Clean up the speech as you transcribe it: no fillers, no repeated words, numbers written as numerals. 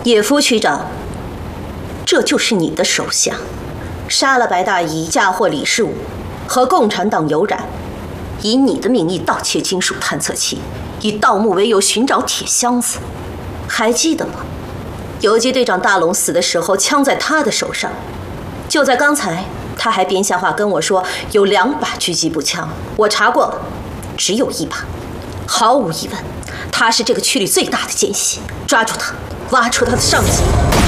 野夫区长，这就是你的手下，杀了白大姨，嫁祸李世武，和共产党有染，以你的名义盗窃金属探测器，以盗墓为由寻找铁箱子，还记得吗？游击队长大龙死的时候，枪在他的手上。就在刚才，他还编瞎话跟我说有2把狙击步枪，我查过了，只有1把。毫无疑问，他是这个区里最大的奸细，抓住他，挖出他的上级。